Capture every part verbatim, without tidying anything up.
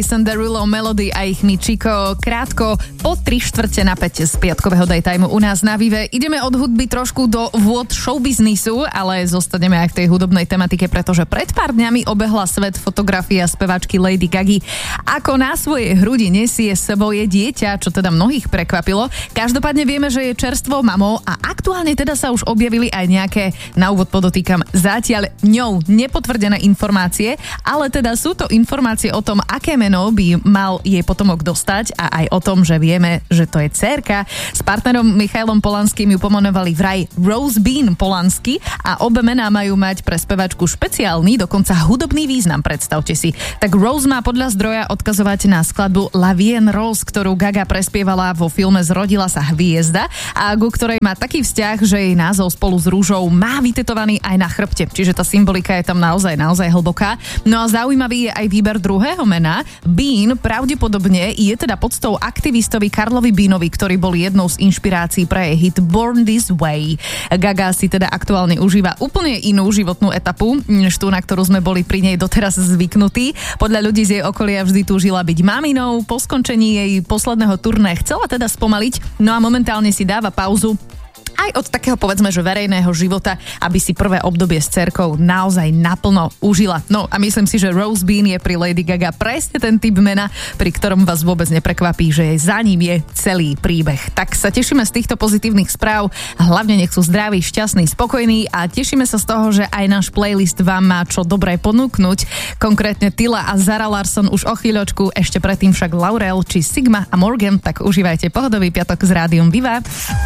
Jason Derulo, Melody a ich Michiko. Krátko po tri štvrte na päť z piatkového daytimeu u nás na Vive. Ideme od hudby trošku do vôd showbiznisu, ale zostaneme aj v tej hudobnej tematike, pretože pred pár dňami obehla svet fotografia speváčky Lady Gagi. Ako na svojej hrudi nesie s sebou je dieťa, čo teda mnohých prekvapilo. Každopádne vieme, že je čerstvou mamou a aktuálne teda sa už objavili aj nejaké, na úvod podotýkam, zatiaľ ňou nepotvrdené informácie, ale teda sú to informácie o tom, aké meno by mal jej potomok dostať a aj o tom, že vieme, že to je dcérka. S partnerom Michailom Polanským ju pomenovali vraj Rose Bean Polansky a obe mená majú mať pre spevačku špeciálny, dokonca hudobný význam, predstavte si. Tak Rose má podľa zdroja odkazovať na skladbu La Vie en Rose, ktorú Gaga prespievala vo filme Zrodila sa hviezda a ku ktorej má taký vzťah, že jej názov spolu s rúžou má vytetovaný aj na chrbte. Čiže tá symbolika je tam naozaj, naozaj hlboká. No a zaujímavý je aj výber druhého mena. Bean pravdepodobne je teda podstou aktivistovi Karlovi Beanovi, ktorý bol jednou z inšpirácií pre jej hit Born This Way. Gaga si teda aktuálne užíva úplne inú životnú etapu, než tú, na ktorú sme boli pri nej doteraz zvyknutí. Podľa ľudí z jej okolia vždy túžila byť maminou, po skončení jej posledného turné chcela teda spomaliť, no a momentálne si dáva pauzu aj od takého, povedzme, že verejného života, aby si prvé obdobie s dcerkou naozaj naplno užila. No a myslím si, že Rose Bean je pri Lady Gaga presne ten typ mena, pri ktorom vás vôbec neprekvapí, že za ním je celý príbeh. Tak sa tešíme z týchto pozitívnych správ, hlavne nech sú zdraví, šťastní, spokojní a tešíme sa z toho, že aj náš playlist vám má čo dobré ponúknuť. Konkrétne Tila a Zara Larsson už o chvíľočku, ešte predtým však Laurel či Sigma a Morgan, tak užívajte pohodový piatok s Rádiom Viva.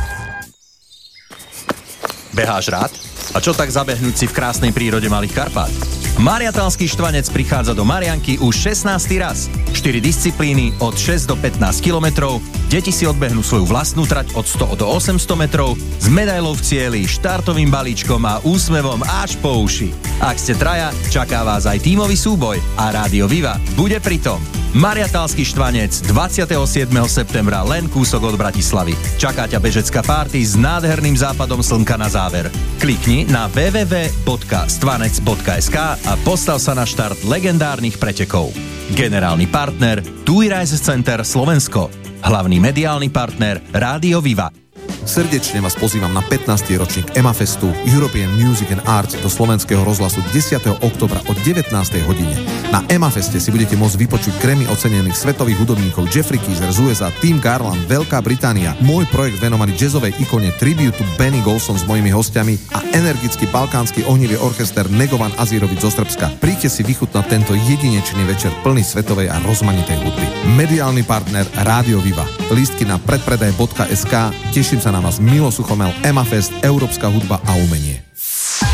Beháš rád? A čo tak zabehnúť si v krásnej prírode Malých Karpát? Mariatalský štvanec prichádza do Marianky už šestnásty raz. štyri disciplíny od šesť do pätnásť kilometrov, deti si odbehnú svoju vlastnú trať od sto do osemsto metrov s medailou v cieli, štartovým balíčkom a úsmevom až po uši. Ak ste traja, čaká vás aj tímový súboj a Rádio Viva bude pritom. Mariatalský štvanec dvadsiateho siedmeho septembra, len kúsok od Bratislavy. Čaká ťa bežecká party s nádherným západom slnka na záver. Klikni na w w w bodka stvanec bodka es ka a postav sa na štart legendárnych pretekov. Generálny partner té ú í Rise Center Slovensko. Hlavný mediálny partner Rádio Viva. Srdečne vás pozývam na pätnásty ročník EMAFestu European Music and Arts do slovenského rozhlasu desiateho októbra o devätnástej hodine. Na EMAFeste si budete môcť vypočuť Grammy ocenených svetových hudobníkov Jeffrey Keezer z ú es á, Tim Garland, Veľká Británia, môj projekt venovaný jazzovej ikone Tribute to Benny Golson s mojimi hostiami a energický balkánsky ohnivý orchester Negovan Azírovič zo Srbska. Príďte si vychutnať tento jedinečný večer plný svetovej a rozmanitej hudby. Mediálny partner Rádio Viva. Lístky na predpredaj bodka es ká. Teším sa na vás. Milo Suchomel, EMAFest, Európska hudba a umenie.